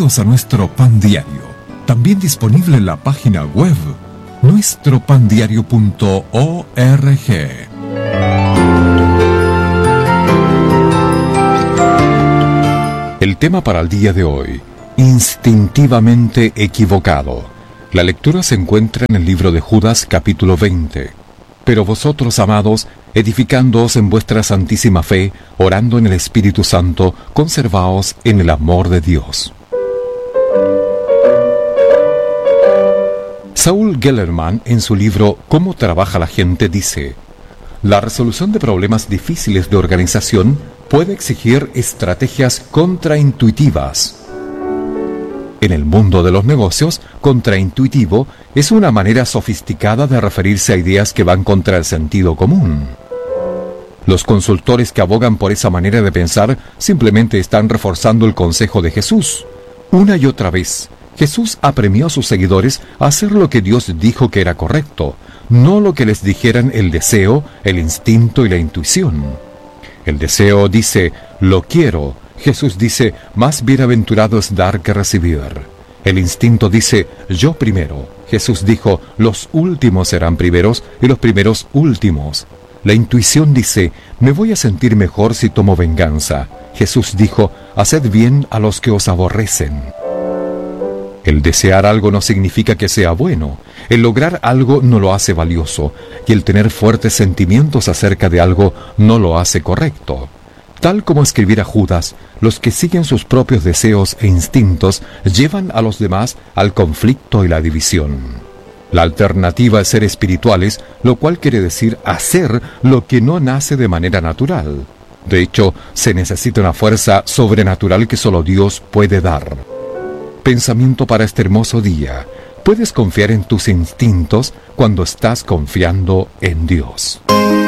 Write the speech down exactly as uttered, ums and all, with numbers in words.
Bienvenidos a nuestro Pan Diario, también disponible en la página web nuestro pan diario punto org. El tema para el día de hoy: instintivamente equivocado. La lectura se encuentra en el libro de Judas, capítulo veinte. Pero vosotros, amados, edificándoos en vuestra santísima fe, orando en el Espíritu Santo, conservaos en el amor de Dios. Saul Gellerman, en su libro ¿Cómo trabaja la gente?, dice: la resolución de problemas difíciles de organización puede exigir estrategias contraintuitivas. En el mundo de los negocios, contraintuitivo es una manera sofisticada de referirse a ideas que van contra el sentido común. Los consultores que abogan por esa manera de pensar simplemente están reforzando el consejo de Jesús. Una y otra vez, Jesús apremió a sus seguidores a hacer lo que Dios dijo que era correcto, no lo que les dijeran el deseo, el instinto y la intuición. El deseo dice, lo quiero. Jesús dice, más bienaventurado es dar que recibir. El instinto dice, yo primero. Jesús dijo, los últimos serán primeros y los primeros últimos. La intuición dice, me voy a sentir mejor si tomo venganza. Jesús dijo, haced bien a los que os aborrecen. El desear algo no significa que sea bueno. El lograr algo no lo hace valioso. Y el tener fuertes sentimientos acerca de algo no lo hace correcto. Tal como escribiera Judas, los que siguen sus propios deseos e instintos llevan a los demás al conflicto y la división. La alternativa es ser espirituales, lo cual quiere decir hacer lo que no nace de manera natural. De hecho, se necesita una fuerza sobrenatural que solo Dios puede dar. Pensamiento para este hermoso día: puedes confiar en tus instintos cuando estás confiando en Dios.